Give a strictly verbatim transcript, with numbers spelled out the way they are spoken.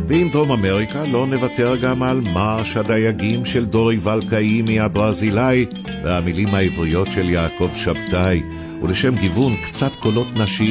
ועם דרום אמריקה לא נוותר גם על מרש הדייגים של דוריבל קאימי הברזילאי והמילים העבריות של יעקב שבתאי, ולשם גיוון קצת קולות נשיים